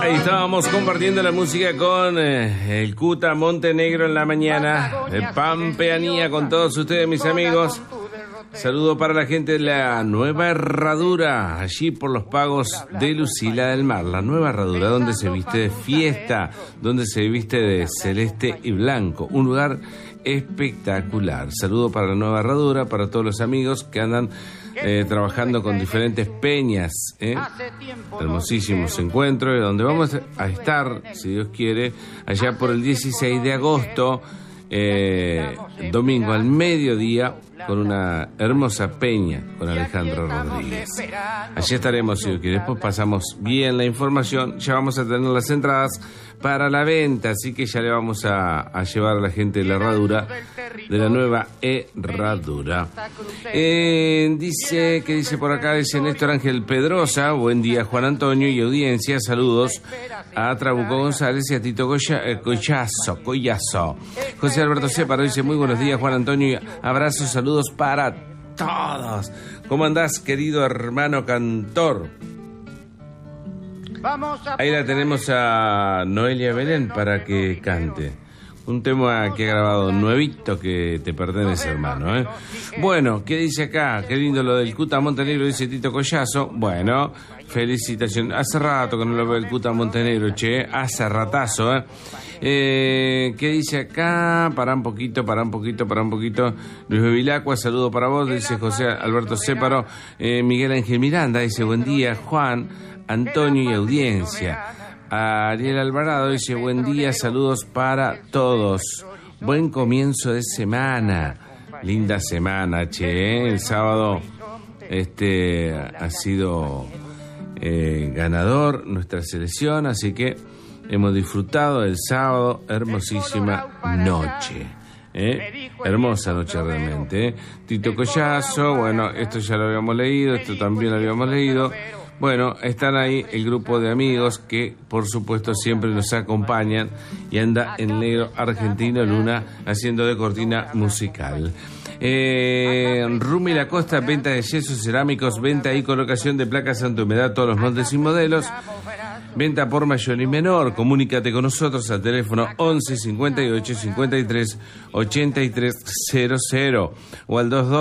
Ahí estábamos compartiendo la música con el Cuta Montenegro en la mañana. Pampeanía con todos ustedes, mis amigos. Saludo para la gente de la Nueva Herradura, allí por los pagos de Lucila del Mar. La Nueva Herradura, donde se viste de fiesta, donde se viste de celeste y blanco. Un lugar espectacular. Saludo para la Nueva Herradura, para todos los amigos que andan trabajando con diferentes peñas. Hermosísimos encuentros, donde vamos a estar, si Dios quiere, allá por el 16 de agosto, domingo al mediodía, con una hermosa peña con Alejandro Rodríguez. Allí estaremos, si Dios quiere. Después pasamos bien la información. Ya vamos a tener las entradas para la venta, así que ya le vamos a llevar a la gente de la Herradura, de la Nueva Herradura. Dice por acá, dice Néstor Ángel Pedrosa: buen día, Juan Antonio y audiencia, saludos a Trabuco González y a Tito Collazo. José Alberto Ceparo dice: muy buenos días, Juan Antonio, abrazos, saludos para todos. ¿Cómo andás, querido hermano cantor? Ahí la tenemos a Noelia Belén para que cante un tema que ha grabado nuevito que te pertenece, hermano, Bueno, ¿qué dice acá? Qué lindo lo del Cuta Montenegro, dice Tito Collazo. Bueno, felicitaciones. Hace rato que no lo veo el Cuta Montenegro, hace ratazo, ¿Qué dice acá? Para un poquito. Luis Bevilacqua, saludo para vos, dice José Alberto Ceparo. Miguel Ángel Miranda dice: buen día, Juan, Antonio y audiencia. Ariel Alvarado dice: buen día, saludos para todos. Buen comienzo de semana. Linda semana, El sábado ha sido ganador nuestra selección, así que hemos disfrutado el sábado, hermosísima noche. Hermosa noche realmente. Tito Collazo, bueno, esto ya lo habíamos leído, esto también lo habíamos leído. Bueno, están ahí el grupo de amigos que, por supuesto, siempre nos acompañan y anda el negro argentino Luna haciendo de cortina musical. Rumi La Costa, venta de yesos cerámicos, venta y colocación de placas anti-humedad, todos los moldes y modelos. Venta por mayor y menor. Comunícate con nosotros al teléfono 11 58 53 83 00 o al 22